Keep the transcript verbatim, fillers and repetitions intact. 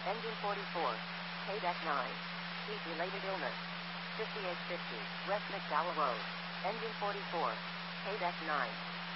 Engine forty-four. K nine. Heat-related illness. fifty-eight fifty. West McDowell Road. Engine forty-four. K nine.